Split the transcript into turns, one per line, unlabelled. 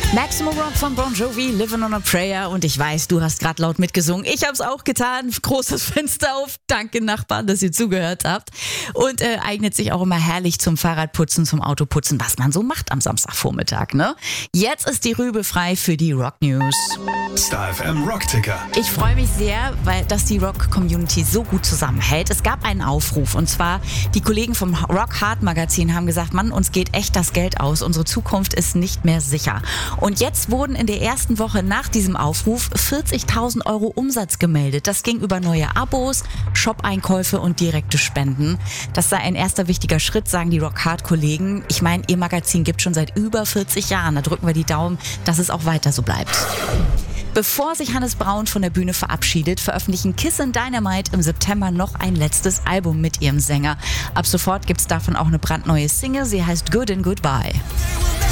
Maximum Rock von Bon Jovi, Living on a Prayer. Und ich weiß, du hast gerade laut mitgesungen. Ich habe es auch getan. Großes Fenster auf. Danke, Nachbarn, dass ihr zugehört habt. Und eignet sich auch immer herrlich zum Fahrradputzen, zum Autoputzen, was man so macht am Samstagvormittag, ne? Jetzt ist die Rübe frei für die Rock News.
Star FM Rockticker.
Ich freue mich sehr, dass die Rock-Community so gut zusammenhält. Es gab einen Aufruf und zwar die Kollegen vom Rock Hard Magazin haben gesagt, Mann, uns geht echt das Geld aus. Unsere Zukunft ist nicht mehr sicher. Und jetzt wurden in der ersten Woche nach diesem Aufruf 40.000 € Umsatz gemeldet. Das ging über neue Abos, Shop-Einkäufe und direkte Spenden. Das sei ein erster wichtiger Schritt, sagen die Rock Hard Kollegen. Ich meine, ihr Magazin gibt schon seit über 40 Jahren. Da drücken wir die Daumen, dass es auch weiter so bleibt. Bevor sich Hannes Braun von der Bühne verabschiedet, veröffentlichen Kissin' Dynamite im September noch ein letztes Album mit ihrem Sänger. Ab sofort gibt's davon auch eine brandneue Single. Sie heißt Good and Goodbye.